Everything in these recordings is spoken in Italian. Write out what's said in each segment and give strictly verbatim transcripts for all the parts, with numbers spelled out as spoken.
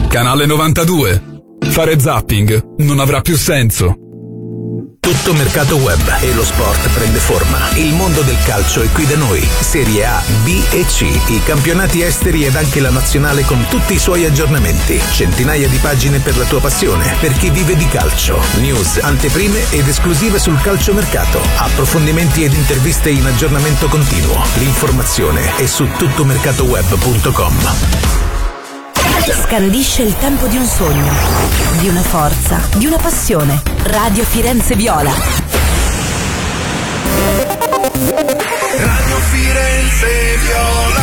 Canale novantadue. Fare zapping non avrà più senso. Tutto mercato web e lo sport prende forma. Il mondo del calcio è qui da noi. Serie A, B e C, i campionati esteri ed anche la nazionale con tutti i suoi aggiornamenti. Centinaia di pagine per la tua passione, per chi vive di calcio. News, anteprime ed esclusive sul calciomercato. Approfondimenti ed interviste in aggiornamento continuo. L'informazione è su tuttomercatoweb punto com. Scandisce il tempo di un sogno, di una forza, di una passione. Radio Firenze Viola. Radio Firenze Viola.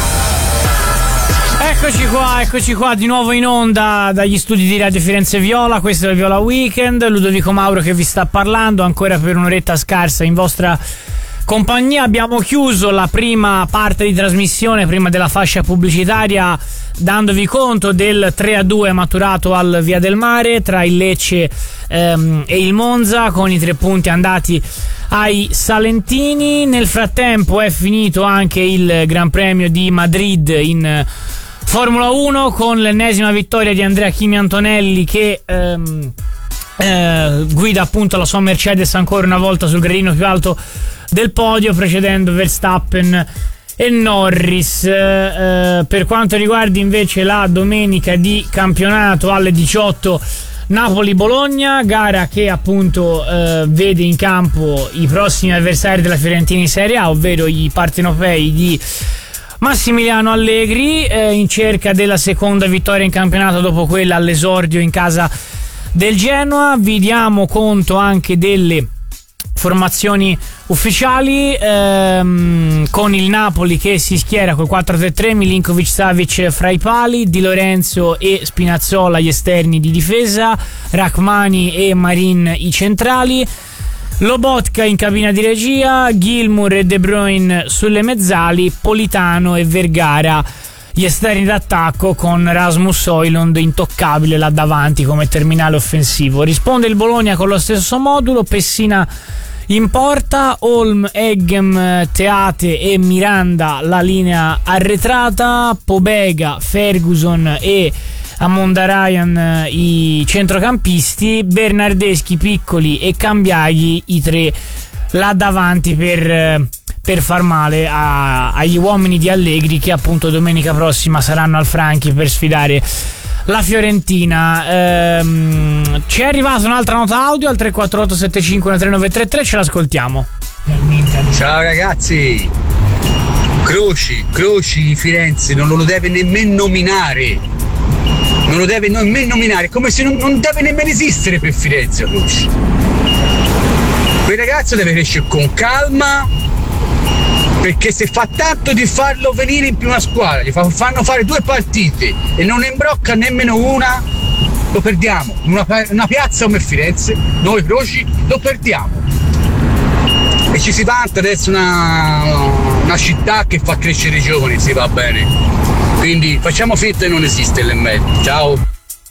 Eccoci qua, eccoci qua di nuovo in onda dagli studi di Radio Firenze Viola. Questo è il Viola Weekend. Ludovico Mauro che vi sta parlando ancora per un'oretta scarsa in vostra compagnia. Abbiamo chiuso la prima parte di trasmissione prima della fascia pubblicitaria dandovi conto del tre a due maturato al Via del Mare tra il Lecce ehm, e il Monza, con i tre punti andati ai salentini. Nel frattempo è finito anche il Gran Premio di Madrid in Formula uno con l'ennesima vittoria di Andrea Kimi Antonelli che ehm, eh, guida appunto la sua Mercedes ancora una volta sul gradino più alto del podio, precedendo Verstappen e Norris. Eh, per quanto riguarda invece la domenica di campionato alle diciotto, Napoli-Bologna, gara che appunto eh, vede in campo i prossimi avversari della Fiorentina in Serie A, ovvero i partenopei di Massimiliano Allegri, eh, in cerca della seconda vittoria in campionato dopo quella all'esordio in casa del Genoa. Vi diamo conto anche delle formazioni ufficiali, ehm, con il Napoli che si schiera col quattro tre tre, Milinkovic-Savic fra i pali, Di Lorenzo e Spinazzola gli esterni di difesa, Rachmani e Marin i centrali, Lobotka in cabina di regia, Gilmour e De Bruyne sulle mezzali, Politano e Vergara gli esterni d'attacco, con Rasmus Højlund intoccabile là davanti come terminale offensivo. Risponde il Bologna con lo stesso modulo: Pessina in porta, Holm, Eggem, Teate e Miranda la linea arretrata, Pobega, Ferguson e Amondarayan i centrocampisti, Bernardeschi, Piccoli e Cambiaghi i tre là davanti per per far male a, agli uomini di Allegri, che appunto domenica prossima saranno al Franchi per sfidare la Fiorentina. Ehm, ci è arrivata un'altra nota audio al tre quattro otto sette cinque uno tre nove tre tre, ce l'ascoltiamo. Ciao ragazzi, Croci, Croci di Firenze non lo deve nemmeno nominare, non lo deve nemmeno nominare, come se non, non deve nemmeno esistere per Firenze Croci. Quel ragazzo deve crescere con calma, perché se fa tanto di farlo venire in prima squadra, gli fanno fare due partite e non ne imbrocca nemmeno una, lo perdiamo. Una, una piazza come Firenze, noi Croci, lo perdiamo. E ci si vanta adesso una, una città che fa crescere i giovani, si va bene. Quindi facciamo finta che non esiste l'E M E D. Ciao.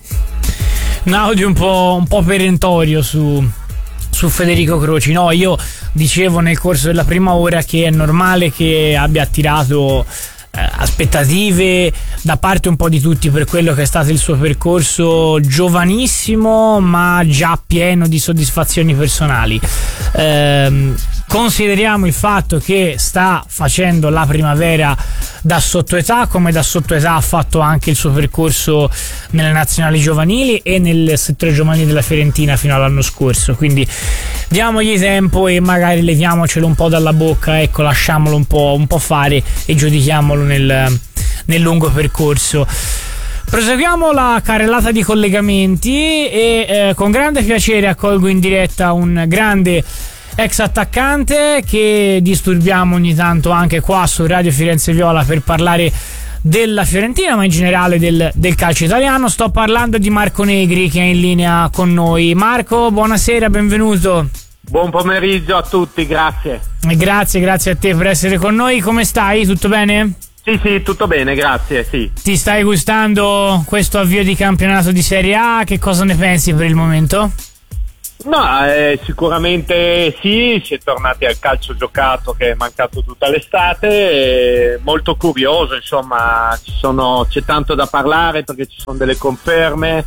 Un audio un po', un po' perentorio su... su Federico Croci. No, io dicevo nel corso della prima ora che è normale che abbia attirato eh, aspettative da parte un po' di tutti per quello che è stato il suo percorso giovanissimo, ma già pieno di soddisfazioni personali. Ehm, consideriamo il fatto che sta facendo la primavera da sottoetà, come da sottoetà ha fatto anche il suo percorso nelle nazionali giovanili e nel settore giovanile della Fiorentina fino all'anno scorso, quindi diamogli tempo e magari leviamocelo un po' dalla bocca, ecco, lasciamolo un po', un po' fare e giudichiamolo nel, nel lungo percorso. Proseguiamo la carrellata di collegamenti e eh, con grande piacere accolgo in diretta un grande ex attaccante che disturbiamo ogni tanto anche qua su Radio Firenze Viola per parlare della Fiorentina, ma in generale del, del calcio italiano. Sto parlando di Marco Negri, che è in linea con noi. Marco, buonasera, benvenuto. Buon pomeriggio a tutti, grazie. E grazie, grazie a te per essere con noi. Come stai? Tutto bene? Sì, sì, tutto bene, grazie, sì. Ti stai gustando questo avvio di campionato di Serie A? Che cosa ne pensi per il momento? No, eh, sicuramente sì, si è tornati al calcio giocato che è mancato tutta l'estate, eh, molto curioso, insomma, ci sono, c'è tanto da parlare perché ci sono delle conferme,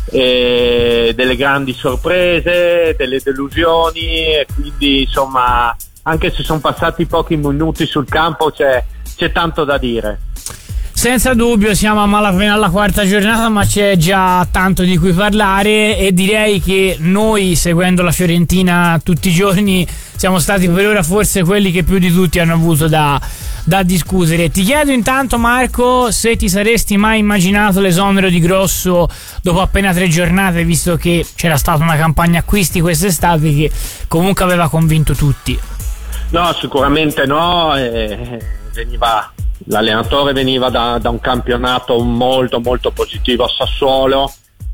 eh, delle grandi sorprese, delle delusioni, e quindi insomma, anche se sono passati pochi minuti sul campo c'è, c'è tanto da dire. Senza dubbio siamo a malapena alla quarta giornata, ma c'è già tanto di cui parlare, e direi che noi, seguendo la Fiorentina tutti i giorni, siamo stati per ora forse quelli che più di tutti hanno avuto da, da discutere. Ti chiedo intanto, Marco, se ti saresti mai immaginato l'esonero di Grosso dopo appena tre giornate, visto che c'era stata una campagna acquisti quest'estate che comunque aveva convinto tutti. No, sicuramente no, eh, veniva... L'allenatore veniva da, da un campionato molto molto positivo a Sassuolo,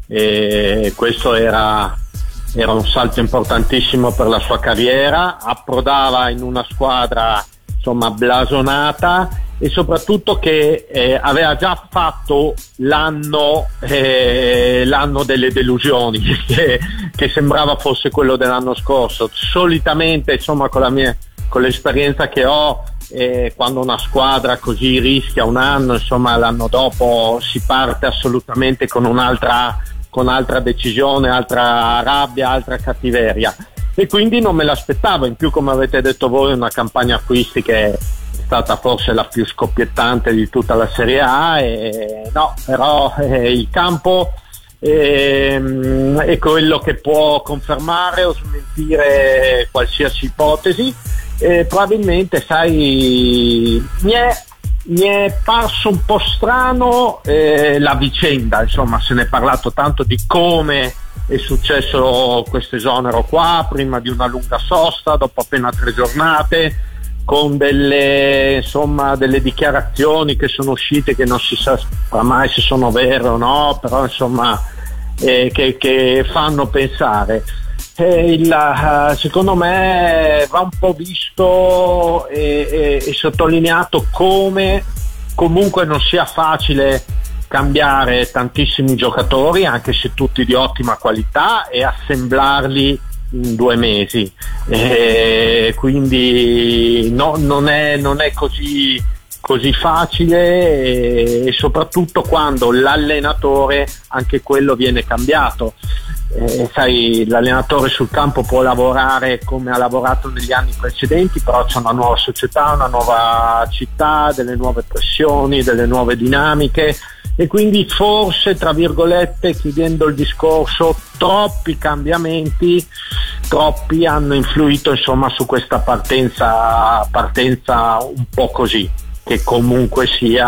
e questo era, era un salto importantissimo per la sua carriera. Approdava in una squadra insomma blasonata, e soprattutto che eh, aveva già fatto l'anno, eh, l'anno delle delusioni che, che sembrava fosse quello dell'anno scorso. Solitamente insomma con la mia, con l'esperienza che ho, e quando una squadra così rischia un anno, insomma l'anno dopo si parte assolutamente con un'altra, con altra decisione, altra rabbia, altra cattiveria, e quindi non me l'aspettavo. In più, come avete detto voi, una campagna acquisti che è stata forse la più scoppiettante di tutta la Serie A, e no, però eh, il campo eh, è quello che può confermare o smentire qualsiasi ipotesi. Eh, probabilmente, sai, mi è, mi è parso un po' strano eh, la vicenda, insomma, se ne è parlato tanto di come è successo questo esonero qua, prima di una lunga sosta, dopo appena tre giornate, con delle, insomma, delle dichiarazioni che sono uscite che non si sa mai se sono vere o no, però insomma eh, che, che fanno pensare. Eh, il, uh, secondo me va un po' visto e, e, e sottolineato come comunque non sia facile cambiare tantissimi giocatori, anche se tutti di ottima qualità, e assemblarli in due mesi, eh, quindi no, non è, non è così, così facile, e, e soprattutto quando l'allenatore, anche quello viene cambiato. Eh, sai, l'allenatore sul campo può lavorare come ha lavorato negli anni precedenti, però c'è una nuova società, una nuova città, delle nuove pressioni, delle nuove dinamiche, e quindi forse, tra virgolette, chiudendo il discorso, troppi cambiamenti, troppi hanno influito insomma su questa partenza, partenza un po' così, che comunque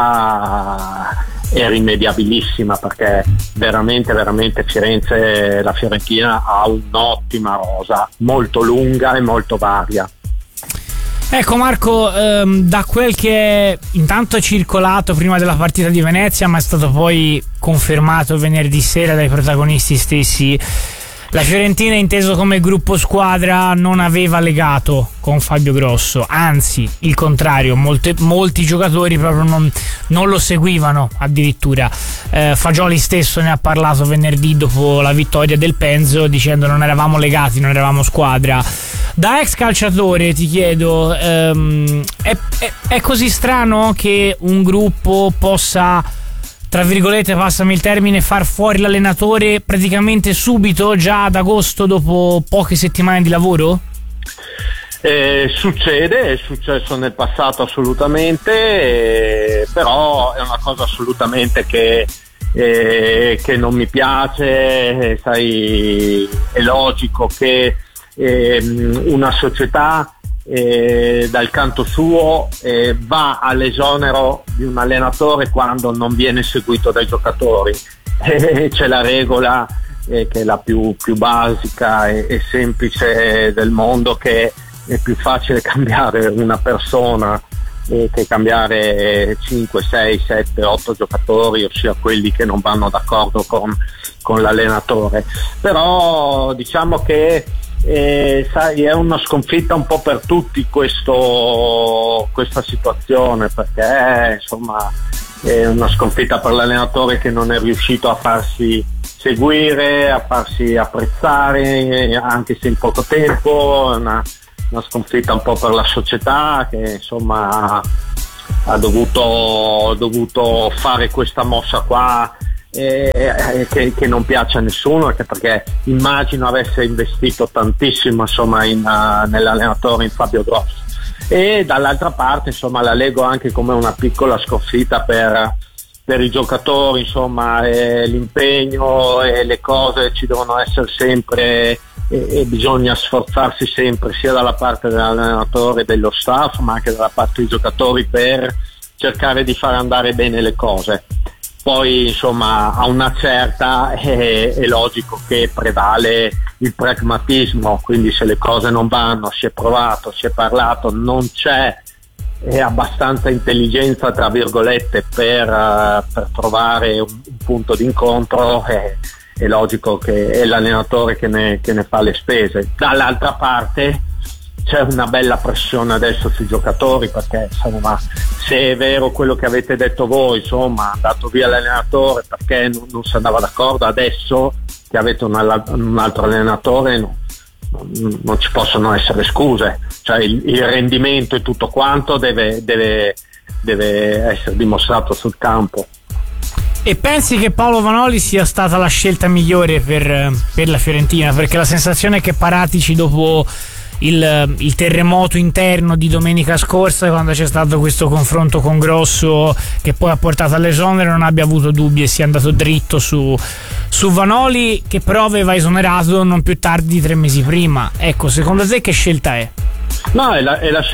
sia è rimediabilissima, perché veramente veramente Firenze, la Fiorentina ha un'ottima rosa, molto lunga e molto varia. Ecco Marco, ehm, da quel che è intanto circolato prima della partita di Venezia, ma è stato poi confermato venerdì sera dai protagonisti stessi, la Fiorentina, inteso come gruppo squadra, non aveva legato con Fabio Grosso, anzi il contrario, molte, molti giocatori proprio non, non lo seguivano addirittura. eh, Fagioli stesso ne ha parlato venerdì dopo la vittoria del Penzo, dicendo non eravamo legati, non eravamo squadra. Da ex calciatore ti chiedo, ehm, è, è, è così strano che un gruppo possa, tra virgolette, passami il termine, far fuori l'allenatore praticamente subito, già ad agosto, dopo poche settimane di lavoro? Eh, succede, è successo nel passato assolutamente, eh, però è una cosa assolutamente che, eh, che non mi piace. Eh, sai, è logico che eh, una società Eh, dal canto suo eh, va all'esonero di un allenatore quando non viene seguito dai giocatori. Eh, c'è la regola eh, che è la più, più basica e, e semplice del mondo, che è più facile cambiare una persona eh, che cambiare cinque, sei, sette, otto giocatori, ossia quelli che non vanno d'accordo con, con l'allenatore. Però diciamo che Eh, sai, è una sconfitta un po' per tutti questo, questa situazione, perché insomma è una sconfitta per l'allenatore che non è riuscito a farsi seguire, a farsi apprezzare, anche se in poco tempo, una, una sconfitta un po' per la società che insomma ha dovuto, dovuto fare questa mossa qua eh, eh, che, che non piace a nessuno, anche perché immagino avesse investito tantissimo insomma in, uh, nell'allenatore, in Fabio Grosso. E dall'altra parte insomma la leggo anche come una piccola sconfitta per, per i giocatori, insomma eh, l'impegno e le cose ci devono essere sempre e, e bisogna sforzarsi sempre sia dalla parte dell'allenatore e dello staff ma anche dalla parte dei giocatori per cercare di far andare bene le cose. Poi insomma a una certa è, è logico che prevale il pragmatismo, quindi se le cose non vanno, si è provato, si è parlato, non c'è è abbastanza intelligenza tra virgolette per, uh, per trovare un, un punto d'incontro, è, è logico che è l'allenatore che ne, che ne fa le spese. Dall'altra parte c'è una bella pressione adesso sui giocatori, perché insomma se è vero quello che avete detto voi, insomma è andato via l'allenatore perché non, non si andava d'accordo, adesso che avete un, un altro allenatore no, non, non ci possono essere scuse, cioè il, il rendimento e tutto quanto deve, deve, deve essere dimostrato sul campo. E pensi che Paolo Vanoli sia stata la scelta migliore per, per la Fiorentina? Perché la sensazione è che Paratici dopo Il, il terremoto interno di domenica scorsa, quando c'è stato questo confronto con Grosso che poi ha portato all'esonero, non abbia avuto dubbi e sia andato dritto su, su Vanoli, che però aveva esonerato non più tardi di tre mesi prima. Ecco, secondo te che scelta è? No, è la, è la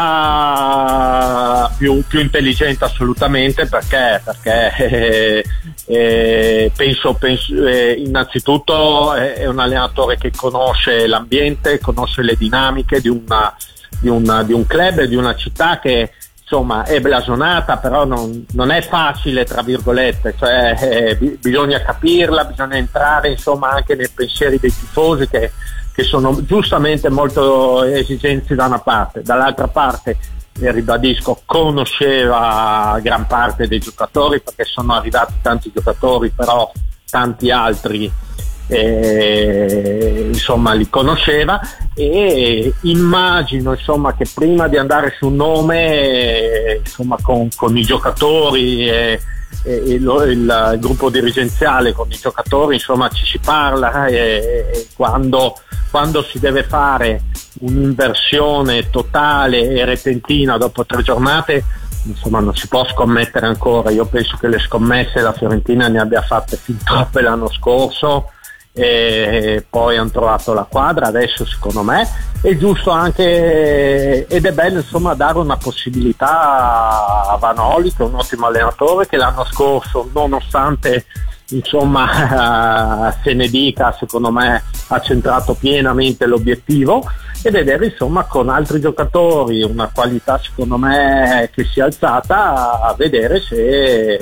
scelta più, più intelligente assolutamente, perché, perché eh, eh, penso, penso eh, innanzitutto è, è un allenatore che conosce l'ambiente, conosce le dinamiche di, una, di, una, di un club e di una città che insomma è blasonata, però non, non è facile tra virgolette, cioè eh, b- bisogna capirla, bisogna entrare insomma anche nei pensieri dei tifosi che che sono giustamente molto esigenti da una parte, dall'altra parte eh, ribadisco, conosceva gran parte dei giocatori, perché sono arrivati tanti giocatori, però tanti altri eh, insomma li conosceva, e immagino insomma che prima di andare su un nome eh, insomma con, con i giocatori eh, e il, il, il gruppo dirigenziale, con i giocatori insomma ci si parla e, e quando quando si deve fare un'inversione totale e repentina dopo tre giornate, insomma non si può scommettere ancora. Io penso che le scommesse la Fiorentina ne abbia fatte fin troppe l'anno scorso e poi hanno trovato la quadra. Adesso secondo me è giusto anche, ed è bello insomma dare una possibilità a Vanoli, che è un ottimo allenatore, che l'anno scorso nonostante insomma se ne dica, secondo me ha centrato pienamente l'obiettivo, e vedere insomma con altri giocatori una qualità secondo me che si è alzata, a vedere se,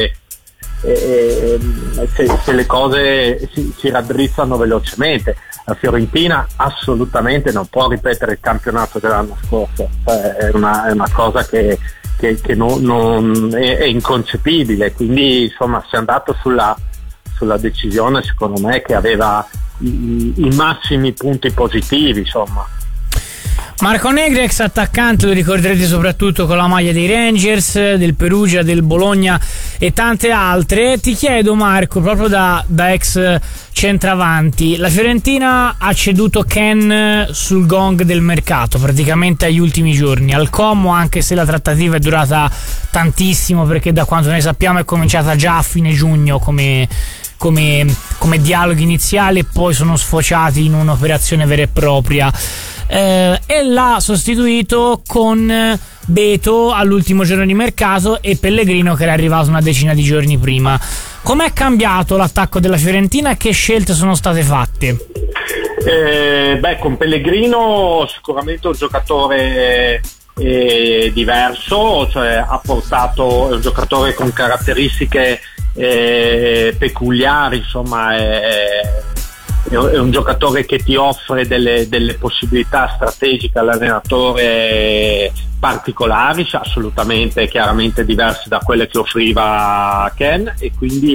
eh, se, se le cose si, si raddrizzano velocemente. La Fiorentina assolutamente non può ripetere il campionato dell'anno scorso, cioè, è, una, è una cosa che, che, che non, non è, è inconcepibile, quindi insomma si è andato sulla sulla decisione secondo me che aveva i, i massimi punti positivi insomma. Marco Negri, ex attaccante, lo ricorderete soprattutto con la maglia dei Rangers, del Perugia, del Bologna e tante altre. Ti chiedo Marco, proprio da, da ex centravanti, la Fiorentina ha ceduto Ken sul gong del mercato praticamente agli ultimi giorni al Como, anche se la trattativa è durata tantissimo, perché da quanto ne sappiamo è cominciata già a fine giugno come Come, come dialoghi iniziali, e poi sono sfociati in un'operazione vera e propria, eh, e l'ha sostituito con Beto all'ultimo giorno di mercato e Pellegrino che era arrivato una decina di giorni prima. Com'è cambiato l'attacco della Fiorentina e che scelte sono state fatte? Eh, beh, con Pellegrino sicuramente un giocatore eh, diverso, cioè ha portato, è un giocatore con caratteristiche Eh, peculiari, insomma è, è un giocatore che ti offre delle, delle possibilità strategiche all'allenatore particolari, assolutamente chiaramente diverse da quelle che offriva Ken, e quindi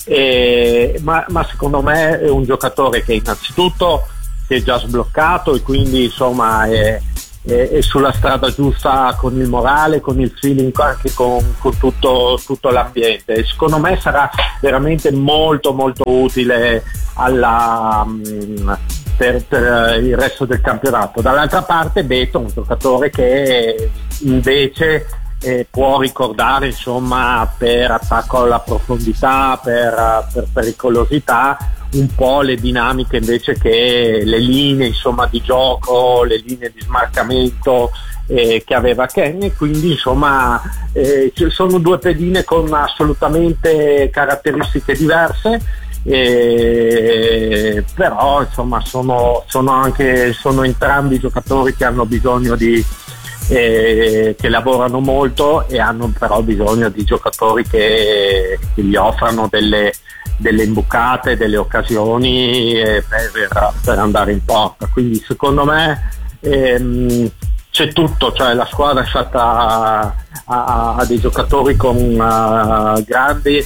e, ma, ma secondo me è un giocatore che innanzitutto si è già sbloccato e quindi insomma è, è, è sulla strada giusta con il morale, con il feeling, anche con, con tutto, tutto l'ambiente, e secondo me sarà veramente molto molto utile alla, per, per il resto del campionato. Dall'altra parte Beto, un giocatore che invece eh, può ricordare insomma per attacco alla profondità, per, per pericolosità, un po' le dinamiche invece che le linee insomma di gioco, le linee di smarcamento eh, che aveva Kenny, quindi insomma eh, ci sono due pedine con assolutamente caratteristiche diverse, eh, però insomma sono, sono anche sono entrambi giocatori che hanno bisogno di eh, che lavorano molto e hanno però bisogno di giocatori che, che gli offrano delle delle imbucate, delle occasioni eh, per, per andare in porta. Quindi secondo me ehm, c'è tutto, cioè la squadra è stata a, a dei giocatori con uh, grandi,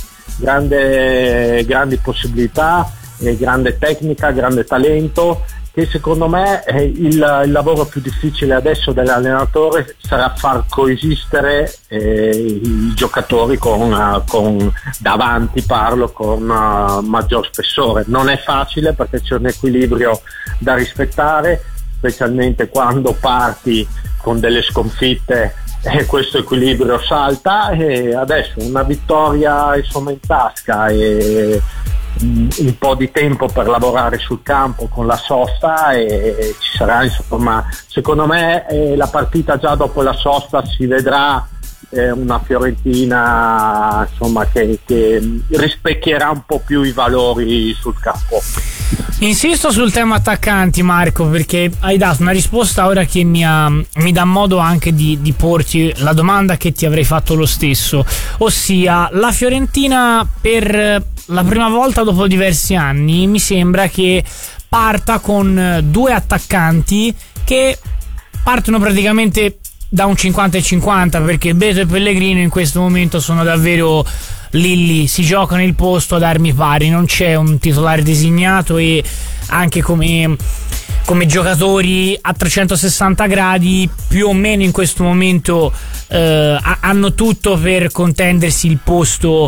grande, grandi possibilità, eh, grande tecnica, grande talento, che secondo me eh, il, il lavoro più difficile adesso dell'allenatore sarà far coesistere eh, i giocatori con, uh, con davanti parlo con uh, maggior spessore. Non è facile perché c'è un equilibrio da rispettare, specialmente quando parti con delle sconfitte e questo equilibrio salta, e adesso una vittoria insomma in tasca e un po' di tempo per lavorare sul campo con la sosta, e ci sarà insomma, secondo me eh, la partita già dopo la sosta si vedrà eh, una Fiorentina insomma che, che rispecchierà un po' più i valori sul campo. Insisto sul tema attaccanti, Marco, perché hai dato una risposta ora che mi, ha, mi dà modo anche di, di porti la domanda che ti avrei fatto lo stesso, ossia la Fiorentina per la prima volta dopo diversi anni mi sembra che parta con due attaccanti che partono praticamente da un cinquanta e cinquanta, perché Beto e Pellegrino in questo momento sono davvero lì lì, si giocano il posto ad armi pari, non c'è un titolare designato, e anche come, come giocatori a trecentosessanta gradi più o meno in questo momento eh, hanno tutto per contendersi il posto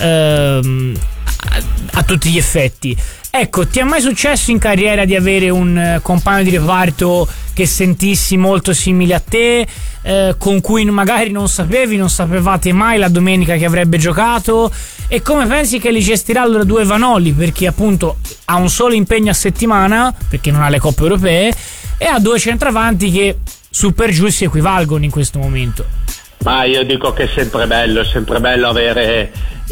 eh, a, a tutti gli effetti. Ecco, ti è mai successo in carriera di avere un compagno di reparto che sentissi molto simile a te, eh, con cui magari non sapevi, non sapevate mai la domenica che avrebbe giocato? E come pensi che li gestirà allora due Vanoli? Perché appunto ha un solo impegno a settimana, perché non ha le coppe europee, e ha due centravanti che su per giù si equivalgono in questo momento. Ma io dico che è sempre bello, è sempre bello avere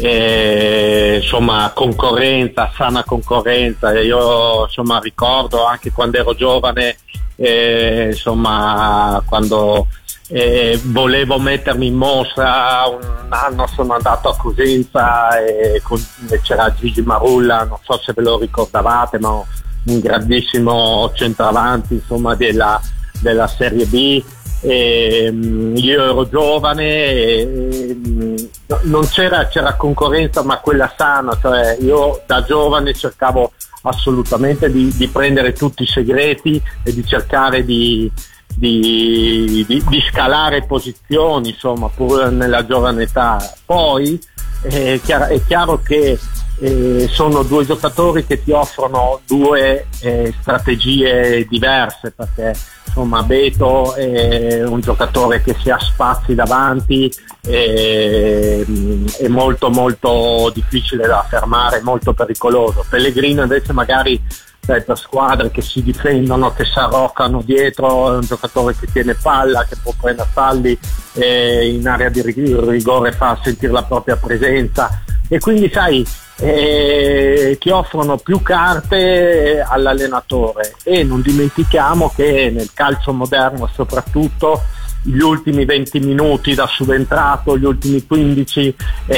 eh, insomma concorrenza, sana concorrenza. Io insomma ricordo anche quando ero giovane, eh, insomma quando eh, volevo mettermi in mostra, un anno sono andato a Cosenza e, con, e c'era Gigi Marulla, non so se ve lo ricordavate, ma un grandissimo centravanti insomma della, della Serie B. E, um, io ero giovane e, um, non c'era, c'era concorrenza, ma quella sana, cioè io da giovane cercavo assolutamente di, di prendere tutti i segreti e di cercare di, di, di, di scalare posizioni insomma pur nella giovane età. Poi è chiaro, è chiaro che eh, sono due giocatori che ti offrono due eh, strategie diverse, perché insomma Beto è un giocatore che si ha spazi davanti, è, è molto molto difficile da fermare, molto pericoloso. Pellegrino invece magari sai, per squadre che si difendono, che si arroccano dietro, è un giocatore che tiene palla, che può prendere falli eh, in area di rigore, fa sentire la propria presenza, e quindi sai eh, ti offrono più carte all'allenatore. E non dimentichiamo che nel calcio moderno soprattutto gli ultimi venti minuti da subentrato, gli ultimi quindici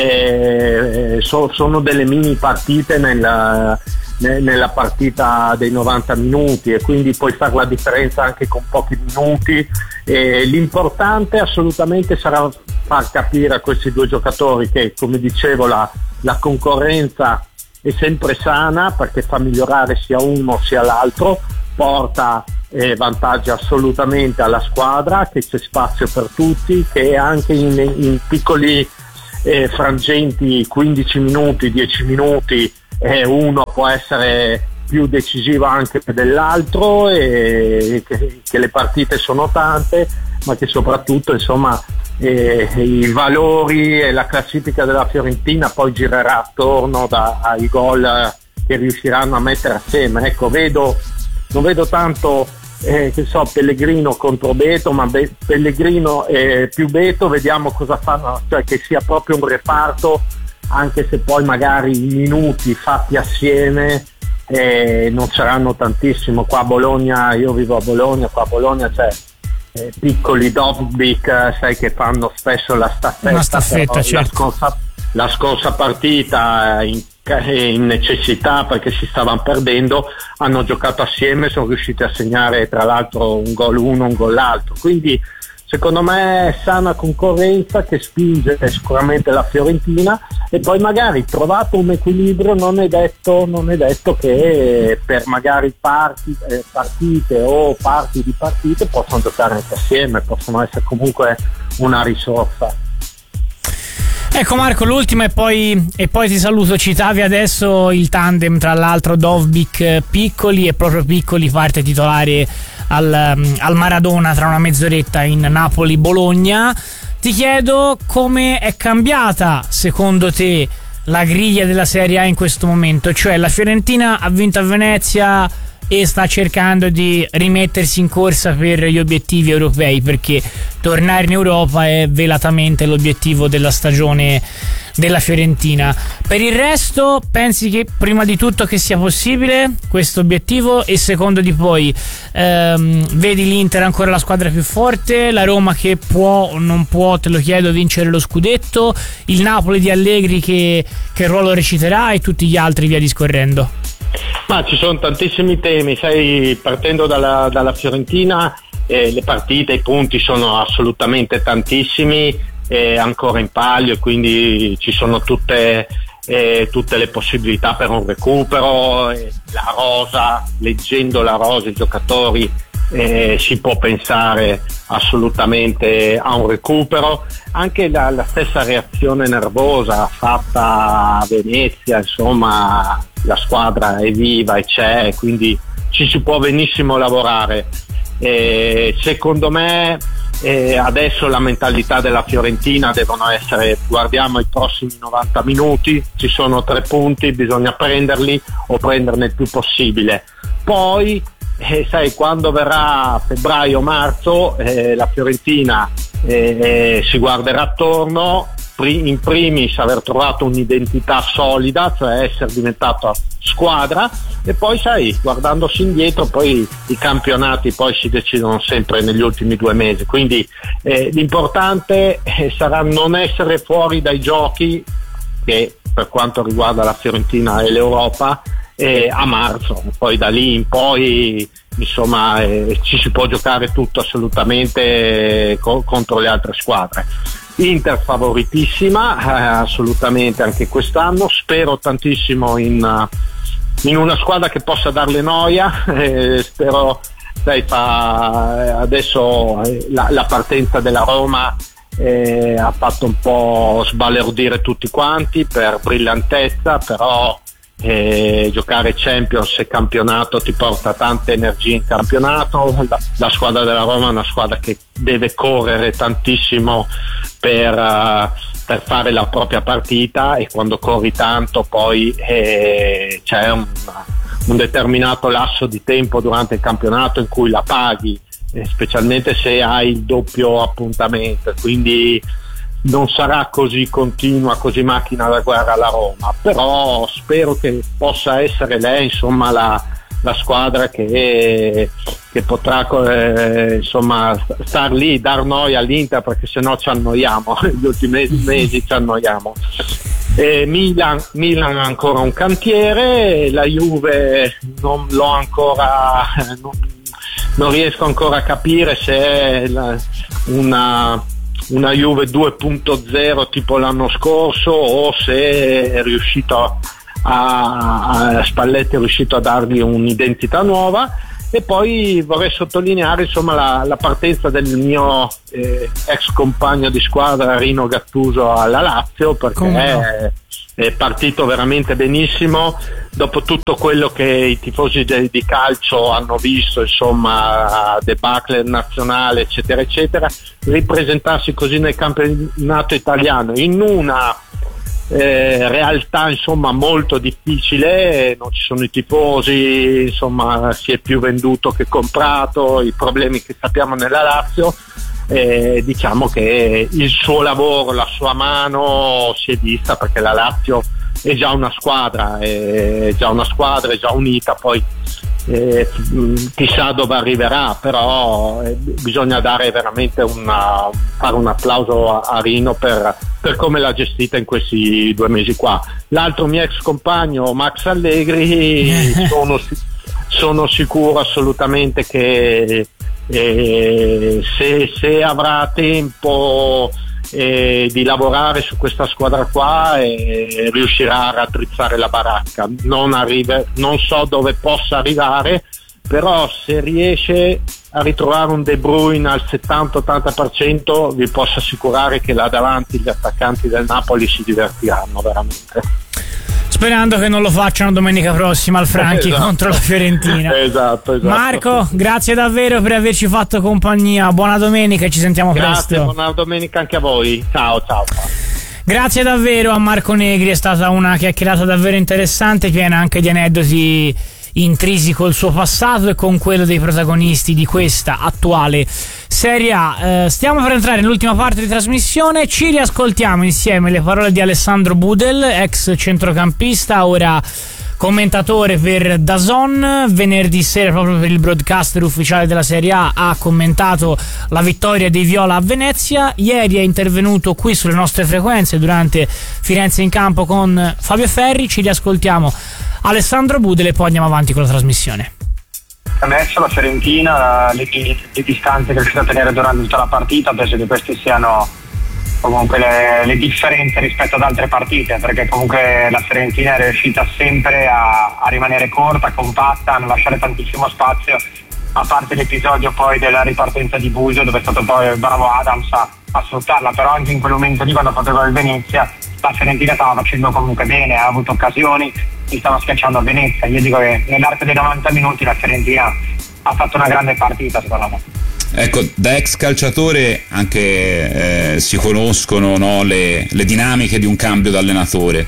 eh, so, sono delle mini partite nel, ne, nella partita dei novanta minuti, e quindi puoi fare la differenza anche con pochi minuti. E l'importante assolutamente sarà far capire a questi due giocatori che, come dicevo, la, la concorrenza è sempre sana perché fa migliorare sia uno sia l'altro, porta eh, vantaggi assolutamente alla squadra, che c'è spazio per tutti, che anche in, in piccoli eh, frangenti, quindici minuti, dieci minuti, eh, uno può essere più decisivo anche dell'altro, e che, che le partite sono tante, ma che soprattutto insomma eh, i valori e la classifica della Fiorentina poi girerà attorno da, ai gol che riusciranno a mettere assieme. Ecco, vedo non vedo tanto eh, che so Pellegrino contro Beto, ma Be- Pellegrino eh, più Beto, vediamo cosa fanno, cioè che sia proprio un reparto, anche se poi magari i minuti fatti assieme eh, non saranno tantissimo. Qua a Bologna, io vivo a Bologna, qua a Bologna c'è eh, piccoli Dovbyk, sai, che fanno spesso la staffetta, una staffetta, certo. la, scorsa, la scorsa partita in in necessità, perché si stavano perdendo, hanno giocato assieme, sono riusciti a segnare tra l'altro un gol uno, un gol l'altro, quindi secondo me è sana concorrenza che spinge sicuramente la Fiorentina, e poi magari trovato un equilibrio non è detto, non è detto che per magari parti, eh, partite o parti di partite possono giocare anche assieme, possono essere comunque una risorsa. Ecco Marco, l'ultima e poi, e poi ti saluto. Citavi adesso il tandem tra l'altro Dovbyk Piccoli, e proprio Piccoli parte titolare al, al Maradona tra una mezz'oretta in Napoli-Bologna. Ti chiedo come è cambiata secondo te la griglia della Serie A in questo momento, cioè la Fiorentina ha vinto a Venezia e sta cercando di rimettersi in corsa per gli obiettivi europei, perché tornare in Europa è velatamente l'obiettivo della stagione della Fiorentina. Per il resto, pensi che prima di tutto che sia possibile questo obiettivo, e secondo di poi ehm, vedi l'Inter ancora la squadra più forte, la Roma che può o non può, te lo chiedo, vincere lo scudetto, il Napoli di Allegri che, che ruolo reciterà, e tutti gli altri via discorrendo? Ma ci sono tantissimi temi, sai, partendo dalla, dalla Fiorentina, eh, le partite, i punti sono assolutamente tantissimi, eh, ancora in palio, e quindi ci sono tutte, eh, tutte le possibilità per un recupero. Eh, la rosa, leggendo la rosa, i giocatori, eh, si può pensare assolutamente a un recupero. Anche la, la stessa reazione nervosa fatta a Venezia, insomma, la squadra è viva e c'è, quindi ci si può benissimo lavorare. Eh, secondo me eh, adesso la mentalità della Fiorentina devono essere: guardiamo i prossimi novanta minuti, ci sono tre punti, bisogna prenderli o prenderne il più possibile. Poi eh, sai, quando verrà febbraio-marzo, eh, la Fiorentina eh, si guarderà attorno, in primis aver trovato un'identità solida, cioè essere diventato squadra, e poi sai, guardandosi indietro, poi i campionati poi si decidono sempre negli ultimi due mesi, quindi eh, l'importante eh, sarà non essere fuori dai giochi, che per quanto riguarda la Fiorentina e l'Europa, eh, a marzo. Poi da lì in poi insomma eh, ci si può giocare tutto assolutamente eh, co- contro le altre squadre. Inter favoritissima, eh, assolutamente anche quest'anno. Spero tantissimo in, uh, in una squadra che possa darle noia. Eh, spero, sai, fa, adesso eh, la, la partenza della Roma eh, ha fatto un po' sbalordire tutti quanti per brillantezza, però eh, giocare Champions e campionato ti porta tante energie in campionato. La, la squadra della Roma è una squadra che deve correre tantissimo per, uh, per fare la propria partita, e quando corri tanto poi eh, c'è un, un determinato lasso di tempo durante il campionato in cui la paghi, eh, specialmente se hai il doppio appuntamento, quindi non sarà così continua, così macchina da guerra la Roma, però spero che possa essere lei, insomma, la, la squadra che, che potrà eh, insomma star lì, dar noia all'Inter, perché sennò ci annoiamo, gli ultimi mesi ci annoiamo. E Milan, Milan ha ancora un cantiere, la Juve non l'ho ancora, non, non riesco ancora a capire se è la, una una Juve due punto zero tipo l'anno scorso, o se è riuscito a, a Spalletti è riuscito a dargli un'identità nuova. E poi vorrei sottolineare insomma la, la partenza del mio eh, ex compagno di squadra Rino Gattuso alla Lazio, perché è, è partito veramente benissimo dopo tutto quello che i tifosi de, di calcio hanno visto, insomma, debacle nazionale eccetera eccetera. Ripresentarsi così nel campionato italiano in una Eh, realtà insomma molto difficile, non ci sono i tifosi, insomma si è più venduto che comprato, i problemi che sappiamo nella Lazio, eh, diciamo che il suo lavoro, la sua mano si è vista, perché la Lazio è già una squadra, è già una squadra, è già unita, poi eh, chissà dove arriverà, però eh, bisogna dare veramente una, fare un applauso a, a Rino per, per come l'ha gestita in questi due mesi qua. L'altro mio ex compagno Max Allegri sono, sono sicuro assolutamente che eh, se, se avrà tempo eh, di lavorare su questa squadra qua eh, riuscirà a raddrizzare la baracca. Non, arriva, non so dove possa arrivare, però se riesce a ritrovare un De Bruyne al settanta ottanta per cento vi posso assicurare che là davanti gli attaccanti del Napoli si divertiranno veramente. Sperando che non lo facciano domenica prossima al Franchi esatto. contro la Fiorentina. Esatto, esatto. Marco, grazie davvero per averci fatto compagnia. Buona domenica e ci sentiamo grazie, presto. Buona domenica anche a voi. Ciao, ciao. Grazie davvero a Marco Negri, è stata una chiacchierata davvero interessante, piena anche di aneddoti intrisi col suo passato e con quello dei protagonisti di questa attuale Serie A. Eh, stiamo per entrare nell'ultima parte di trasmissione, ci riascoltiamo insieme le parole di Alessandro Budel, ex centrocampista, ora commentatore per D A Z N. Venerdì sera, proprio per il broadcaster ufficiale della Serie A, ha commentato la vittoria dei Viola a Venezia. Ieri è intervenuto qui sulle nostre frequenze durante Firenze in campo con Fabio Ferri. Ci riascoltiamo Alessandro Budel e poi andiamo avanti con la trasmissione. Adesso la Fiorentina, le, le distanze che è riuscita a tenere durante tutta la partita, penso che queste siano comunque le, le differenze rispetto ad altre partite, perché comunque la Fiorentina è riuscita sempre a, a rimanere corta, compatta, a non lasciare tantissimo spazio, a parte l'episodio poi della ripartenza di Busio, dove è stato poi bravo Adams a, a sfruttarla, però anche in quel momento lì, quando ha fatto il gol Venezia, la Fiorentina stava facendo comunque bene, ha avuto occasioni, si stava schiacciando a Venezia. Io dico che nell'arco dei novanta minuti la Fiorentina ha fatto una grande partita, secondo me. Ecco, da ex calciatore anche eh, si conoscono, no, le, le dinamiche di un cambio d'allenatore.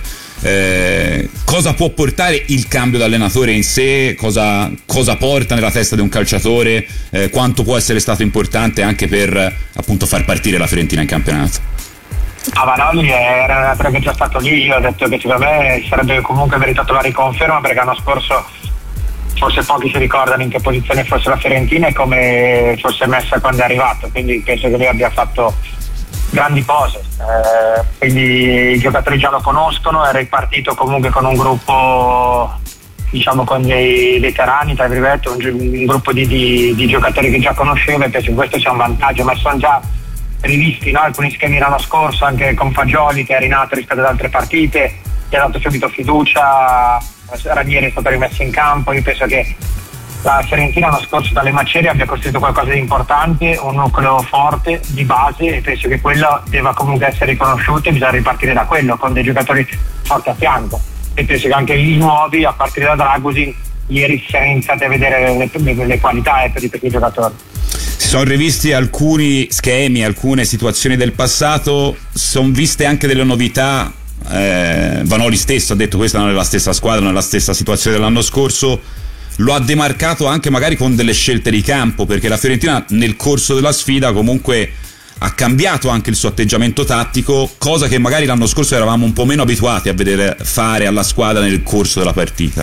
Eh, cosa può portare il cambio d'allenatore in sé? Cosa, cosa porta nella testa di un calciatore? Eh, quanto può essere stato importante anche per appunto far partire la Fiorentina in campionato? Ah, Vanoli era un allenatore che è già stato lì. Io ho detto che secondo me sarebbe comunque meritato la riconferma, perché l'anno scorso forse pochi si ricordano in che posizione fosse la Fiorentina e come fosse messa quando è arrivato, quindi penso che lui abbia fatto grandi cose, eh, quindi i giocatori già lo conoscono, è ripartito comunque con un gruppo, diciamo, con dei veterani, tra virgolette, un, un gruppo di, di, di giocatori che già conosceva, e penso che questo sia un vantaggio, ma sono già rivisti, no? Alcuni schemi l'anno scorso anche con Fagioli, che è rinato rispetto ad altre partite, che ha dato subito fiducia. Ranieri è stato rimesso in campo. Io penso che la Fiorentina l'anno scorso dalle macerie abbia costruito qualcosa di importante, un nucleo forte di base, e penso che quello debba comunque essere riconosciuto e bisogna ripartire da quello, con dei giocatori forti a fianco, e penso che anche i nuovi, a partire da Dragusin, ieri si è iniziati a vedere le, le, le qualità eh, per i questi giocatori. Si sono rivisti alcuni schemi, alcune situazioni del passato, sono viste anche delle novità. eh, Vanoli stesso ha detto questa non è la stessa squadra, non è la stessa situazione dell'anno scorso, lo ha demarcato anche magari con delle scelte di campo, perché la Fiorentina nel corso della sfida comunque ha cambiato anche il suo atteggiamento tattico, cosa che magari l'anno scorso eravamo un po' meno abituati a vedere fare alla squadra nel corso della partita.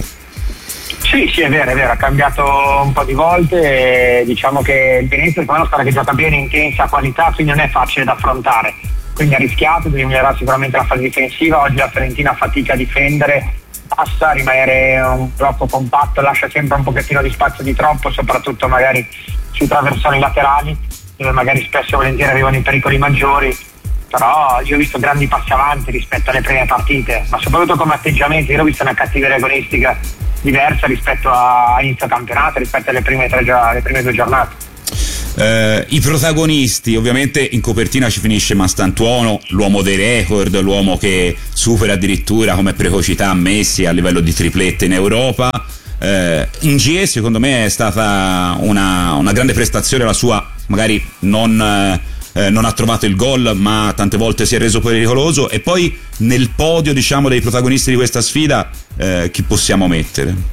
Sì, sì, è vero, è vero, ha cambiato un po' di volte, e diciamo che il Venezia è una squadra che gioca bene, intensa, qualità, quindi non è facile da affrontare, quindi ha rischiato, deve migliorare sicuramente la fase difensiva. Oggi la Fiorentina fatica a difendere, passa a rimanere un troppo compatto, lascia sempre un pochettino di spazio di troppo, soprattutto magari sui traversoni laterali, dove magari spesso e volentieri arrivano i pericoli maggiori. però io ho visto grandi passi avanti rispetto alle prime partite, ma soprattutto come atteggiamento. Io ho visto una cattiveria agonistica diversa rispetto a inizio campionato, rispetto alle prime, tre, alle prime due giornate. Eh, I protagonisti, ovviamente in copertina ci finisce Mastantuono, l'uomo dei record, l'uomo che supera addirittura come precocità Messi a livello di triplette in Europa. Eh, in G E secondo me è stata una, una grande prestazione la sua, magari non, eh, non ha trovato il gol ma tante volte si è reso pericoloso. E poi nel podio, diciamo, dei protagonisti di questa sfida, eh, chi possiamo mettere?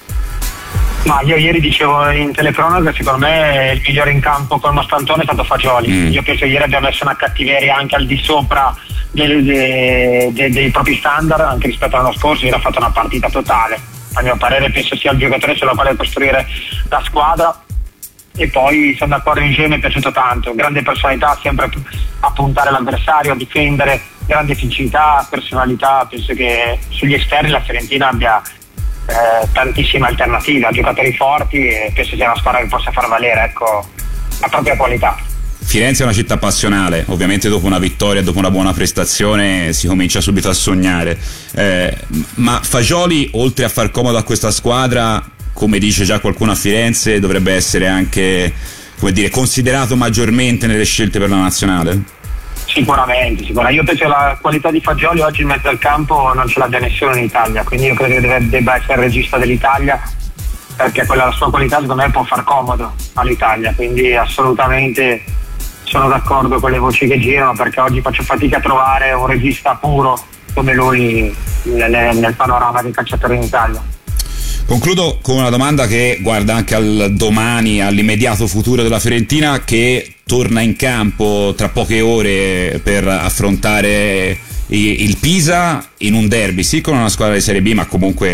Ma io ieri dicevo in telecronaca, secondo me il migliore in campo con Mastantone è stato Fagioli. Mm. Io penso che ieri abbia messo una cattiveria anche al di sopra dei, dei, dei, dei propri standard, anche rispetto all'anno scorso. Ieri ha fatto una partita totale, a mio parere penso sia il giocatore sulla quale costruire la squadra. E poi sono d'accordo, insieme mi è piaciuto tanto, grande personalità, sempre a puntare l'avversario, a difendere, grande fisicità, personalità. Penso che sugli esterni la Fiorentina abbia Eh, tantissime alternative, a giocatori forti, e penso sia una squadra che possa far valere, ecco, la propria qualità. Firenze è una città passionale, ovviamente dopo una vittoria, dopo una buona prestazione si comincia subito a sognare, eh, ma Fagioli, oltre a far comodo a questa squadra, come dice già qualcuno a Firenze, dovrebbe essere anche, come dire, considerato maggiormente nelle scelte per la nazionale? Sicuramente, sicuramente. Io penso che la qualità di Fagioli oggi in mezzo al campo non ce l'abbia nessuno in Italia, quindi io credo che deve, debba essere il regista dell'Italia, perché quella la sua qualità secondo me può far comodo all'Italia, quindi assolutamente sono d'accordo con le voci che girano, perché oggi faccio fatica a trovare un regista puro come lui nel, nel panorama dei calciatori in Italia. Concludo con una domanda che guarda anche al domani, all'immediato futuro della Fiorentina, che torna in campo tra poche ore per affrontare il Pisa in un derby, sì, con una squadra di Serie B, ma comunque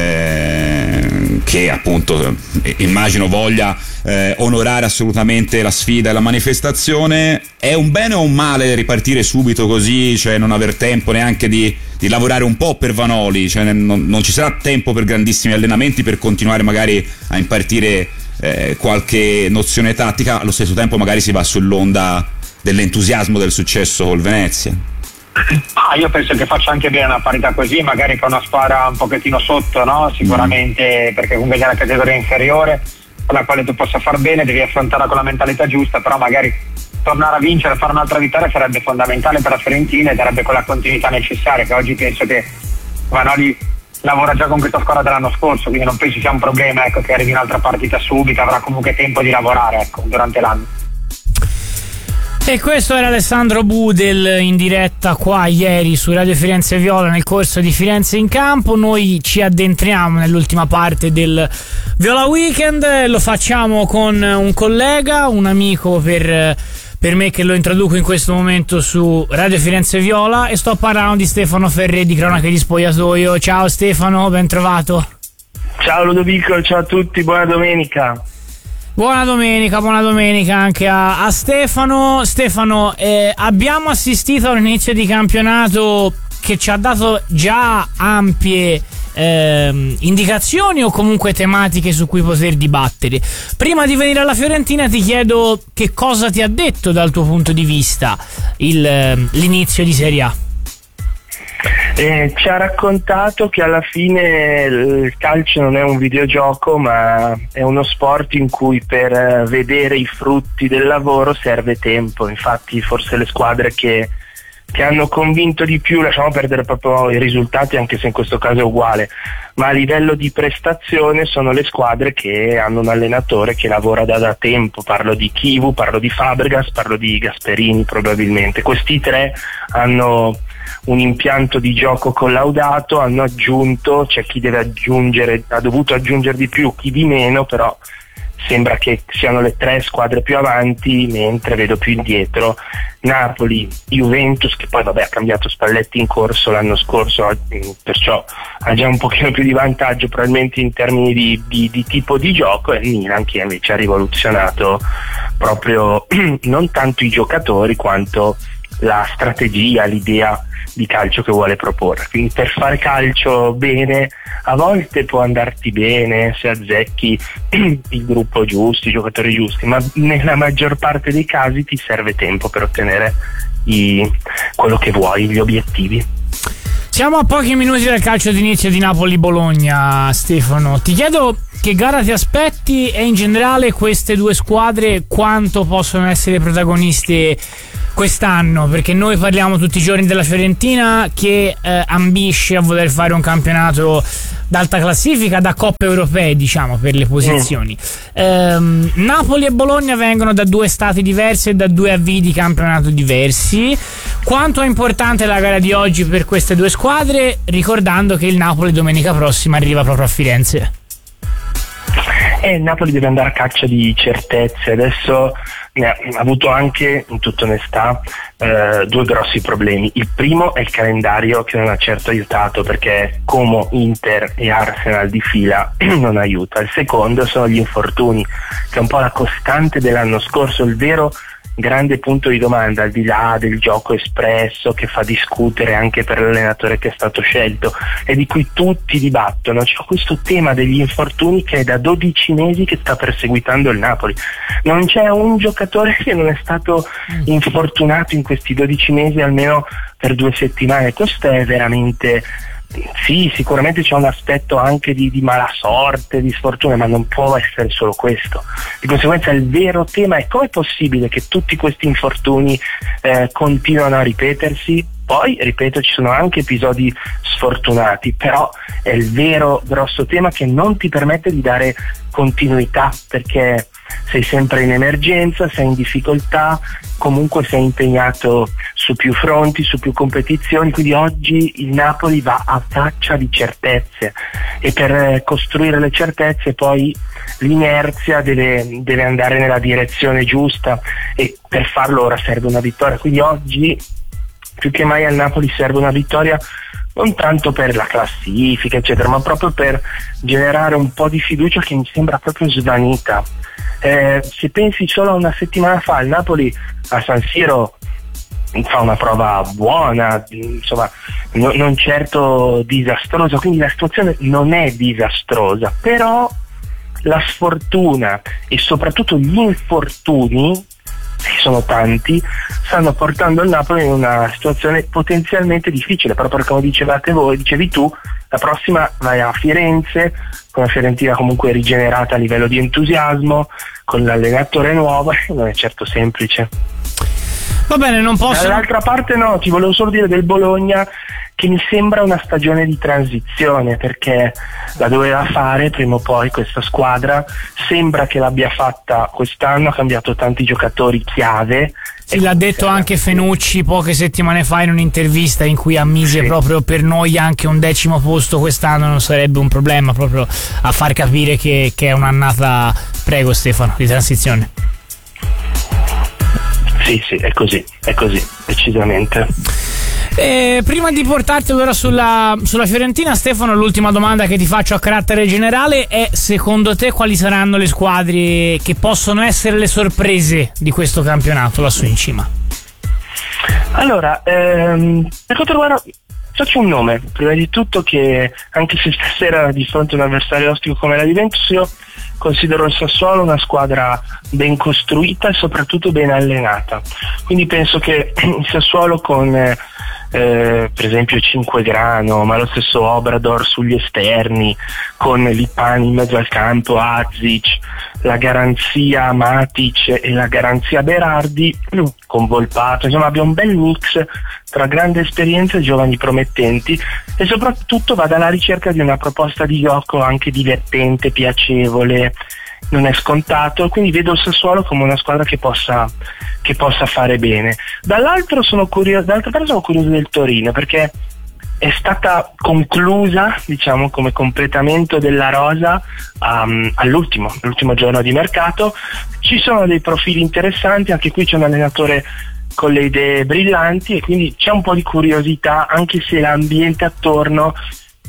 eh, che appunto eh, immagino voglia eh, onorare assolutamente la sfida e la manifestazione. È un bene o un male ripartire subito così, cioè non aver tempo neanche di, di lavorare un po' per Vanoli, cioè non, non ci sarà tempo per grandissimi allenamenti, per continuare magari a impartire eh, qualche nozione tattica? Allo stesso tempo magari si va sull'onda dell'entusiasmo del successo col Venezia. Ah, io penso che faccia anche bene una parità così, magari con una squadra un pochettino sotto, no? Sicuramente, mm. perché comunque è una categoria inferiore con la quale tu possa far bene, devi affrontarla con la mentalità giusta, però magari tornare a vincere, fare un'altra vittoria sarebbe fondamentale per la Fiorentina e darebbe quella continuità necessaria che oggi penso che Vanoli lavora già con questa squadra dell'anno scorso, quindi non penso sia un problema, ecco, che arrivi un'altra partita subito, avrà comunque tempo di lavorare, ecco, durante l'anno. E questo era Alessandro Budel in diretta qua ieri su Radio Firenze Viola nel corso di Firenze in Campo. Noi ci addentriamo nell'ultima parte del Viola Weekend, lo facciamo con un collega, un amico per, per me, che lo introduco in questo momento su Radio Firenze Viola, e sto parlando di Stefano Ferré di Cronache di Spogliatoio. Ciao Stefano, ben trovato. Ciao Ludovico, ciao a tutti, buona domenica. Buona domenica, buona domenica anche a, a Stefano. Stefano, eh, abbiamo assistito a un inizio di campionato che ci ha dato già ampie eh, indicazioni o comunque tematiche su cui poter dibattere. Prima di venire alla Fiorentina ti chiedo che cosa ti ha detto dal tuo punto di vista il, l'inizio di Serie A. Eh, ci ha raccontato che alla fine il calcio non è un videogioco, ma è uno sport in cui per vedere i frutti del lavoro serve tempo. Infatti forse le squadre che, che hanno convinto di più, lasciamo perdere proprio i risultati anche se in questo caso è uguale, ma a livello di prestazione sono le squadre che hanno un allenatore che lavora da, da tempo. Parlo di Chivu, parlo di Fabregas, parlo di Gasperini probabilmente. Questi tre hanno un impianto di gioco collaudato, hanno aggiunto, c'è chi deve aggiungere, ha dovuto aggiungere di più, chi di meno, però sembra che siano le tre squadre più avanti, mentre vedo più indietro Napoli, Juventus, che poi vabbè ha cambiato Spalletti in corso l'anno scorso, perciò ha già un pochino più di vantaggio probabilmente in termini di, di, di tipo di gioco, e Milan che invece ha rivoluzionato proprio non tanto i giocatori quanto la strategia, l'idea di calcio che vuole proporre. Quindi per fare calcio bene a volte può andarti bene se azzecchi il gruppo giusto, i giocatori giusti, ma nella maggior parte dei casi ti serve tempo per ottenere i, quello che vuoi, gli obiettivi. Siamo a pochi minuti dal calcio d'inizio di Napoli-Bologna, Stefano. Ti chiedo che gara ti aspetti e in generale queste due squadre quanto possono essere protagoniste quest'anno, perché noi parliamo tutti i giorni della Fiorentina che eh, ambisce a voler fare un campionato d'alta classifica, da coppe europee, diciamo, per le posizioni. Mm. Ehm, Napoli e Bologna vengono da due stati diversi e da due avvii di campionato diversi. Quanto è importante la gara di oggi per queste due squadre, ricordando che il Napoli domenica prossima arriva proprio a Firenze? Eh, il Napoli deve andare a caccia di certezze. Adesso ne ha avuto anche, in tutta onestà, eh, due grossi problemi. Il primo è il calendario, che non ha certo aiutato, perché Como, Inter e Arsenal di fila non aiuta. Il secondo sono gli infortuni, che è un po' la costante dell'anno scorso, il vero grande punto di domanda, al di là del gioco espresso che fa discutere anche per l'allenatore che è stato scelto e di cui tutti dibattono. C'è questo tema degli infortuni che è da dodici mesi che sta perseguitando il Napoli. Non c'è un giocatore che non è stato infortunato in questi dodici mesi almeno per due settimane. Questo è veramente... Sì, sicuramente c'è un aspetto anche di, di mala sorte, di sfortuna, ma non può essere solo questo. Di conseguenza il vero tema è: come è possibile che tutti questi infortuni eh, continuano a ripetersi? Poi, ripeto, ci sono anche episodi sfortunati, però è il vero grosso tema che non ti permette di dare continuità, perché sei sempre in emergenza, sei in difficoltà, comunque sei impegnato su più fronti, su più competizioni. Quindi oggi il Napoli va a caccia di certezze e per costruire le certezze poi l'inerzia deve, deve andare nella direzione giusta, e per farlo ora serve una vittoria. Quindi oggi più che mai al Napoli serve una vittoria, non tanto per la classifica eccetera, ma proprio per generare un po' di fiducia che mi sembra proprio svanita. Eh, se pensi solo a una settimana fa, il Napoli a San Siro fa una prova buona, insomma no, non certo disastrosa, quindi la situazione non è disastrosa, però la sfortuna e soprattutto gli infortuni, che sono tanti, stanno portando il Napoli in una situazione potenzialmente difficile, proprio come dicevate voi, dicevi tu, la prossima vai a Firenze, con la Fiorentina comunque rigenerata a livello di entusiasmo, con l'allenatore nuovo, non è certo semplice. Va bene, non posso... Dall'altra parte no, ti volevo solo dire del Bologna che mi sembra una stagione di transizione, perché la doveva fare prima o poi questa squadra, sembra che l'abbia fatta quest'anno, ha cambiato tanti giocatori chiave. Sì, l'ha detto anche Fenucci poche settimane fa in un'intervista in cui ammise sì. proprio per noi anche un decimo posto quest'anno non sarebbe un problema, proprio a far capire che, che è un'annata, prego Stefano, di transizione. Sì, sì, è così, è così, decisamente. E prima di portarti ora sulla, sulla Fiorentina, Stefano, l'ultima domanda che ti faccio a carattere generale è: secondo te quali saranno le squadre che possono essere le sorprese di questo campionato lassù in cima? Allora, ehm, per quanto riguarda, faccio un nome, prima di tutto, che anche se stasera di fronte a un avversario ostico come la Juventus, io considero il Sassuolo una squadra ben costruita e soprattutto ben allenata, quindi penso che il Sassuolo con eh, eh, per esempio Cinquegrano, ma lo stesso Obrador sugli esterni, con Lipani in mezzo al campo, Azic, la garanzia Matic e la garanzia Berardi, con Volpato, insomma abbia un bel mix tra grande esperienza e giovani promettenti, e soprattutto vada alla ricerca di una proposta di gioco anche divertente, piacevole, non è scontato, quindi vedo il Sassuolo come una squadra che possa, che possa fare bene. Dall'altro sono curioso, dall'altra parte sono curioso del Torino, perché è stata conclusa, diciamo, come completamento della rosa um, all'ultimo, all'ultimo giorno di mercato. Ci sono dei profili interessanti, anche qui c'è un allenatore con le idee brillanti e quindi c'è un po' di curiosità, anche se l'ambiente attorno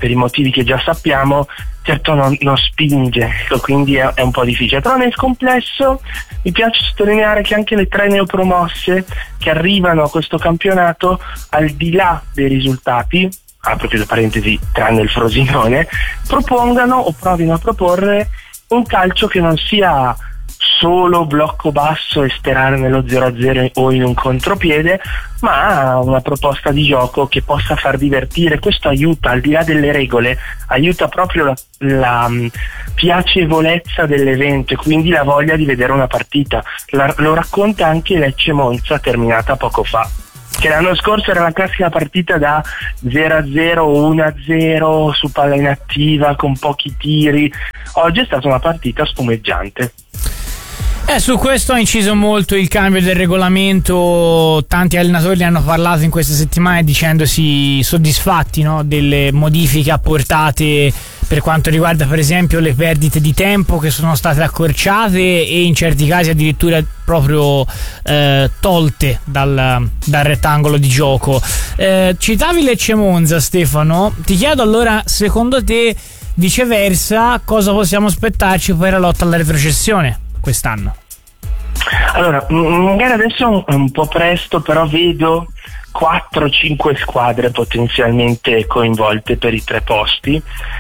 per i motivi che già sappiamo, certo non, non spinge, quindi è, è un po' difficile. Però nel complesso mi piace sottolineare che anche le tre neopromosse che arrivano a questo campionato, al di là dei risultati, apro chiudo parentesi, tranne il Frosinone, propongano o provino a proporre un calcio che non sia solo blocco basso e sperare nello zero a zero o in un contropiede, ma una proposta di gioco che possa far divertire. Questo aiuta, al di là delle regole, aiuta proprio la, la um, piacevolezza dell'evento e quindi la voglia di vedere una partita. La, lo racconta anche Lecce Monza, terminata poco fa, che l'anno scorso era la classica partita da zero a zero o uno a zero su palla inattiva con pochi tiri. Oggi è stata una partita spumeggiante. Eh, su questo ha inciso molto il cambio del regolamento. Tanti allenatori ne hanno parlato in queste settimane dicendosi soddisfatti, no, delle modifiche apportate per quanto riguarda per esempio le perdite di tempo, che sono state accorciate e in certi casi addirittura proprio eh, tolte dal, dal rettangolo di gioco. Eh, citavi Lecce Monza, Stefano, ti chiedo allora, secondo te viceversa cosa possiamo aspettarci per la lotta alla retrocessione quest'anno? Allora, magari adesso è un po' presto, però vedo quattro cinque squadre potenzialmente coinvolte per i tre posti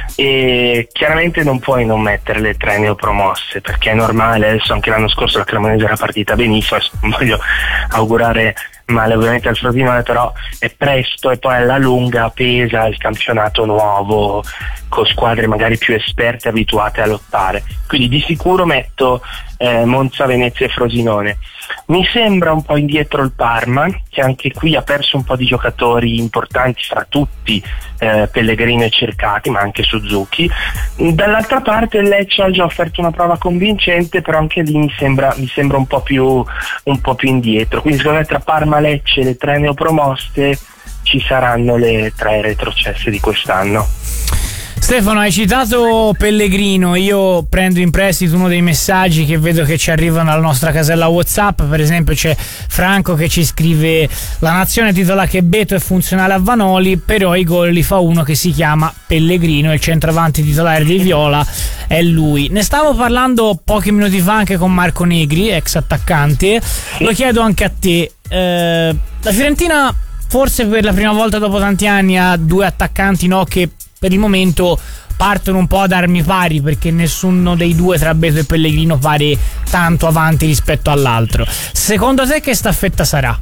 e chiaramente non puoi non mettere le tre neopromosse, perché è normale. Adesso anche l'anno scorso la Cremonese era partita benissimo, non voglio augurare male ovviamente al Frosinone, però è presto e poi alla lunga pesa il campionato nuovo con squadre magari più esperte, abituate a lottare. Quindi di sicuro metto eh, Monza, Venezia e Frosinone. Mi sembra un po' indietro il Parma, che anche qui ha perso un po' di giocatori importanti, fra tutti eh, Pellegrino e Cercati, ma anche Suzuki. Dall'altra parte il Lecce ha già offerto una prova convincente, però anche lì mi sembra, mi sembra un po' più un po' più indietro. Quindi secondo me tra Parma, Lecce e le tre neopromosse ci saranno le tre retrocesse di quest'anno. Stefano, hai citato Pellegrino. Io prendo in prestito uno dei messaggi che vedo che ci arrivano alla nostra casella WhatsApp. Per esempio c'è Franco che ci scrive: la nazione titola che Beto è funzionale a Vanoli, però i gol li fa uno che si chiama Pellegrino e il centravanti titolare dei Viola è lui. Ne stavo parlando pochi minuti fa anche con Marco Negri, ex attaccante. Lo chiedo anche a te. Eh, la Fiorentina forse per la prima volta dopo tanti anni ha due attaccanti, no, che per il momento partono un po' ad armi pari, perché nessuno dei due tra Beto e Pellegrino pare tanto avanti rispetto all'altro. Secondo te che staffetta sarà?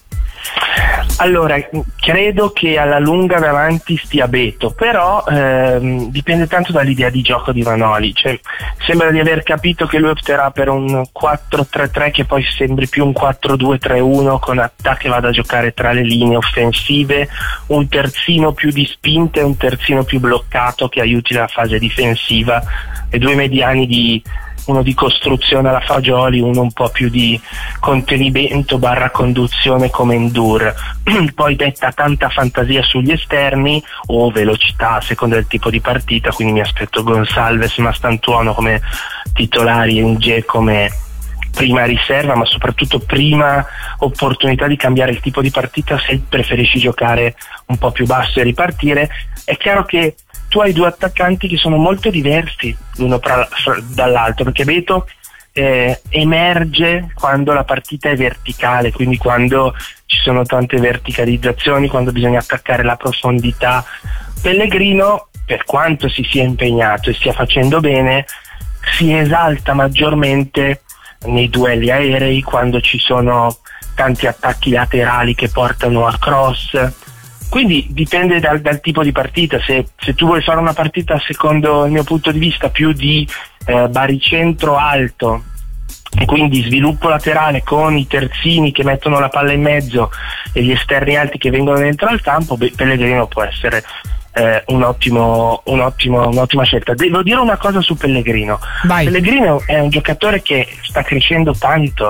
Allora, credo che alla lunga davanti stia Beto, però ehm, dipende tanto dall'idea di gioco di Vanoli. Cioè, sembra di aver capito che lui opterà per un quattro tre tre che poi sembri più un quattro due tre uno con attacco che vada a giocare tra le linee offensive, un terzino più di spinte e un terzino più bloccato che aiuti la fase difensiva, e due mediani di uno di costruzione alla Fagioli, uno un po' più di contenimento barra conduzione come Endur. Poi detta tanta fantasia sugli esterni o velocità a seconda del tipo di partita, quindi mi aspetto Gonsalves, Mastantuono come titolari e Nge come prima riserva, ma soprattutto prima opportunità di cambiare il tipo di partita se preferisci giocare un po' più basso e ripartire. È chiaro che tu hai due attaccanti che sono molto diversi l'uno pra, fra, dall'altro, perché Beto eh, emerge quando la partita è verticale, quindi quando ci sono tante verticalizzazioni, quando bisogna attaccare la profondità. Pellegrino, per quanto si sia impegnato e stia facendo bene, si esalta maggiormente nei duelli aerei, quando ci sono tanti attacchi laterali che portano a cross. Quindi dipende dal, dal tipo di partita. Se, se tu vuoi fare una partita, secondo il mio punto di vista, più di eh, baricentro alto e quindi sviluppo laterale con i terzini che mettono la palla in mezzo e gli esterni alti che vengono dentro al campo, beh, Pellegrino può essere eh, un ottimo, un ottimo, un'ottima scelta. Devo dire una cosa su Pellegrino. Vai. Pellegrino è un giocatore che sta crescendo tanto,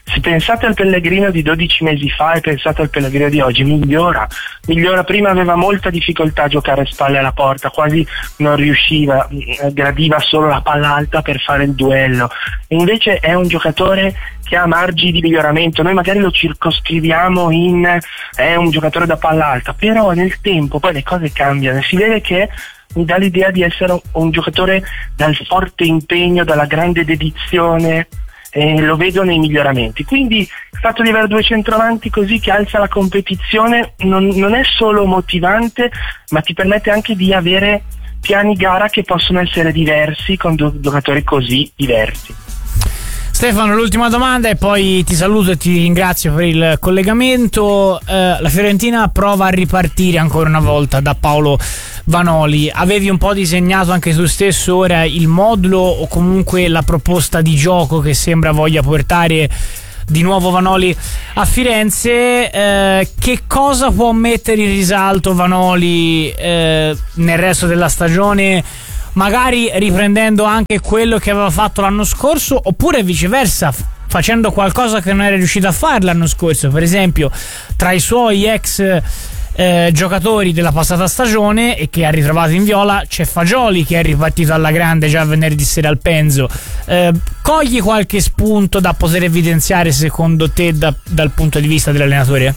Se pensate al Pellegrino di dodici mesi fa e pensate al Pellegrino di oggi, migliora, migliora. Prima aveva molta difficoltà a giocare spalle alla porta, quasi non riusciva, gradiva solo la palla alta per fare il duello. E invece è un giocatore che ha margini di miglioramento. Noi magari lo circoscriviamo in è un giocatore da palla alta, però nel tempo poi le cose cambiano. Si vede che mi dà l'idea di essere un giocatore dal forte impegno, dalla grande dedizione, e lo vedo nei miglioramenti. Quindi il fatto di avere due centravanti così che alza la competizione non, non è solo motivante, ma ti permette anche di avere piani gara che possono essere diversi con due giocatori così diversi. Stefano, l'ultima domanda e poi ti saluto e ti ringrazio per il collegamento. Eh, la Fiorentina prova a ripartire ancora una volta da Paolo Vanoli. Avevi un po' disegnato anche tu stesso ora il modulo o comunque la proposta di gioco che sembra voglia portare di nuovo Vanoli a Firenze. Eh, che cosa può mettere in risalto Vanoli eh, nel resto della stagione, magari riprendendo anche quello che aveva fatto l'anno scorso, oppure viceversa facendo qualcosa che non era riuscito a fare l'anno scorso? Per esempio, tra i suoi ex eh, giocatori della passata stagione e che ha ritrovato in Viola c'è Fagioli, che è ripartito alla grande già venerdì sera al Penzo. Eh, cogli qualche spunto da poter evidenziare secondo te da, dal punto di vista dell'allenatore?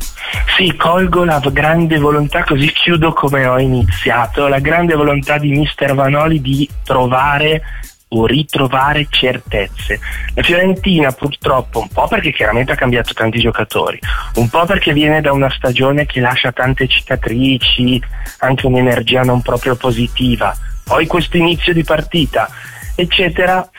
Sì, colgo la grande volontà, così chiudo come ho iniziato, la grande volontà di mister Vanoli di trovare o ritrovare certezze. La Fiorentina purtroppo, un po' perché chiaramente ha cambiato tanti giocatori, un po' perché viene da una stagione che lascia tante cicatrici, anche un'energia non proprio positiva, poi questo inizio di partita eccetera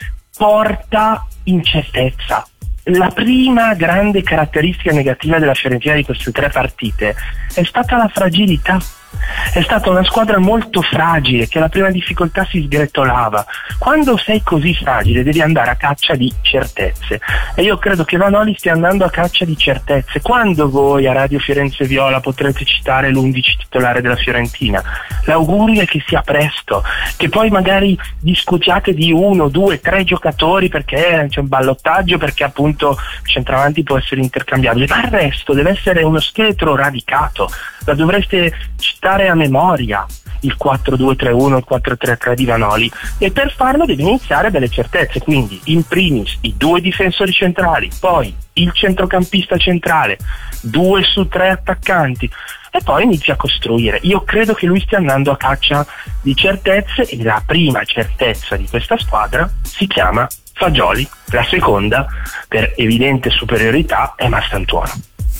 porta incertezza. La prima grande caratteristica negativa della Fiorentina di queste tre partite è stata la fragilità. È stata una squadra molto fragile, che alla prima difficoltà si sgretolava. Quando sei così fragile devi andare a caccia di certezze, e io credo che Vanoli stia andando a caccia di certezze. Quando voi a Radio Firenze Viola potrete citare l'undici titolare della Fiorentina, l'augurio è che sia presto, che poi magari discutiate di uno, due, tre giocatori perché c'è un ballottaggio, perché appunto il centravanti può essere intercambiabile, ma il resto deve essere uno scheletro radicato. La dovreste citare a memoria, il quattro due tre uno, il quattro tre tre di Vanoli, e per farlo deve iniziare delle certezze, quindi in primis i due difensori centrali, poi il centrocampista centrale, due su tre attaccanti, e poi inizia a costruire. Io credo che lui stia andando a caccia di certezze, e la prima certezza di questa squadra si chiama Fagioli, la seconda, per evidente superiorità, è Mastantuono.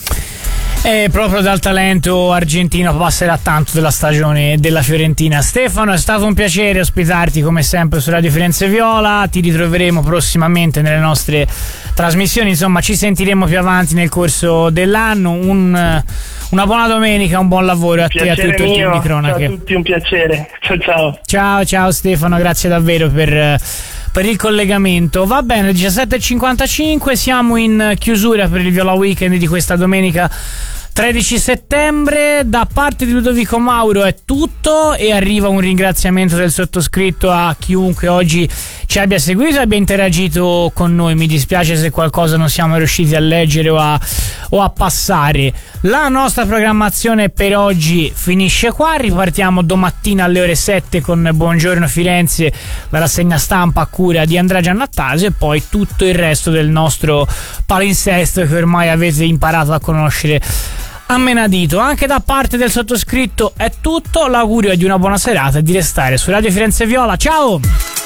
E proprio dal talento argentino passerà tanto della stagione della Fiorentina. Stefano, è stato un piacere ospitarti come sempre su Radio Firenze Viola. Ti ritroveremo prossimamente nelle nostre trasmissioni, insomma ci sentiremo più avanti nel corso dell'anno. Un, una buona domenica, un buon lavoro a te e a tutto il team di cronache. Ciao a tutti, un piacere. Ciao ciao. Ciao ciao Stefano, grazie davvero per per il collegamento. Va bene, diciassette e cinquantacinque, siamo in chiusura per il Viola Weekend di questa domenica tredici settembre. Da parte di Ludovico Mauro è tutto, e arriva un ringraziamento del sottoscritto a chiunque oggi ci abbia seguito e abbia interagito con noi. Mi dispiace se qualcosa non siamo riusciti a leggere o a, o a passare. La nostra programmazione per oggi finisce qua, ripartiamo domattina alle ore sette con Buongiorno Firenze, la rassegna stampa a cura di Andrea Giannattasio, e poi tutto il resto del nostro palinsesto che ormai avete imparato a conoscere a menadito. Anche da parte del sottoscritto è tutto, l'augurio è di una buona serata e di restare su Radio Firenze Viola. Ciao!